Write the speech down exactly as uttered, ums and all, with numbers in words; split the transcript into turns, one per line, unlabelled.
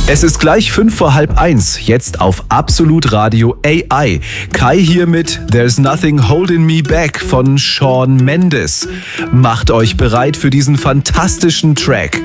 Es ist gleich fünf vor halb eins, jetzt auf Absolut Radio A I. Kai hier mit There's Nothing Holding Me Back von Shawn Mendes. Macht euch bereit für diesen fantastischen Track.